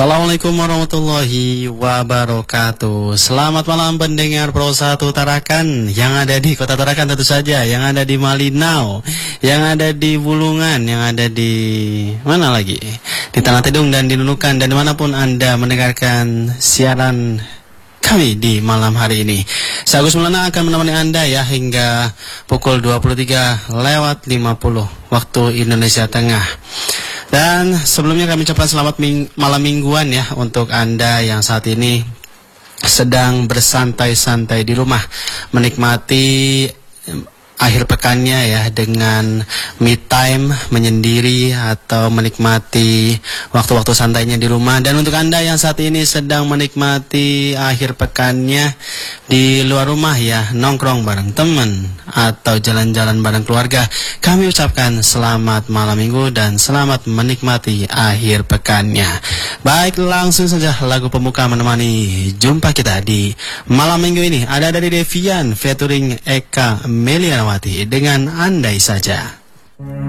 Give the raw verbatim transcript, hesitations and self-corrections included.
Assalamualaikum warahmatullahi wabarakatuh. Selamat malam pendengar Pro satu Tarakan yang ada di kota Tarakan tentu saja, yang ada di Malinau, yang ada di Bulungan, yang ada di mana lagi? Di Tanah Tidung dan di Nunukan dan dimanapun Anda mendengarkan siaran kami di malam hari ini. Saya Agus Maulana akan menemani Anda ya hingga pukul dua puluh tiga lewat lima puluh waktu Indonesia Tengah. Dan sebelumnya kami ucapkan selamat ming- malam mingguan ya untuk Anda yang saat ini sedang bersantai-santai di rumah, menikmati akhir pekannya ya dengan me time, menyendiri atau menikmati waktu-waktu santainya di rumah. Dan untuk Anda yang saat ini sedang menikmati akhir pekannya di luar rumah ya, nongkrong bareng teman atau jalan-jalan bareng keluarga, kami ucapkan selamat malam minggu dan selamat menikmati akhir pekannya. Baik, langsung saja lagu pembuka menemani jumpa kita di malam minggu ini. Ada dari Devian featuring Eka Melianawati dengan Andai Saja.